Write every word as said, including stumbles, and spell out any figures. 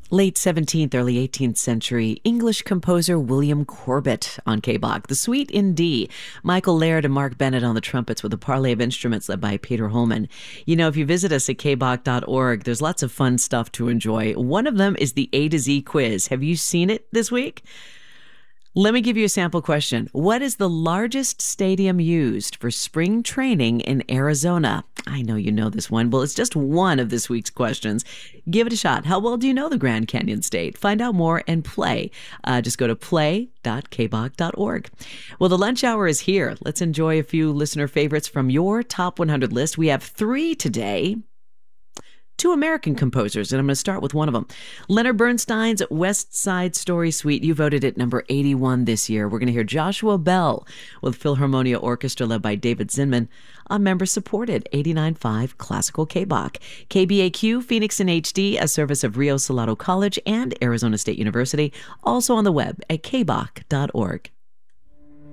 Late seventeenth, early eighteenth century English composer William Corbett on K B O C. The Suite in D. Michael Laird and Mark Bennett on the trumpets with a parley of instruments led by Peter Holman. You know, if you visit us at k b o c dot org, there's lots of fun stuff to enjoy. One of them is the A to Z quiz. Have you seen it this week? Let me give you a sample question. What is the largest stadium used for spring training in Arizona? I know you know this one. Well, it's just one of this week's questions. Give it a shot. How well do you know the Grand Canyon State? Find out more and play. Uh, just go to play dot k b o c dot org. Well, the lunch hour is here. Let's enjoy a few listener favorites from your top one hundred list. We have three today. Two American composers, and I'm going to start with one of them. Leonard Bernstein's West Side Story Suite. You voted at number eighty-one this year. We're going to hear Joshua Bell with Philharmonia Orchestra led by David Zinman on member-supported eighty-nine point five Classical K B O C. K B A Q, Phoenix in H D, a service of Rio Salado College and Arizona State University. Also on the web at k b o c dot org.